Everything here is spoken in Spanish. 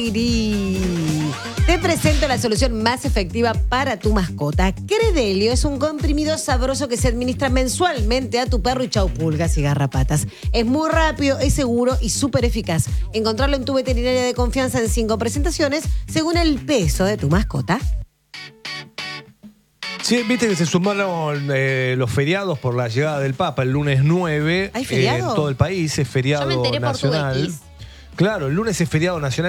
Te presento la solución más efectiva para tu mascota. Credelio es un comprimido sabroso que se administra mensualmente a tu perro y chau pulgas y garrapatas. Es muy rápido, es seguro y súper eficaz. Encontrarlo en tu veterinaria de confianza en 5 presentaciones según el peso de tu mascota. Sí, viste que se sumaron los feriados por la llegada del Papa el lunes 9. ¿Hay feriado? En todo el país es feriado Yo me enteré nacional. por tu X. Claro, el lunes es feriado nacional.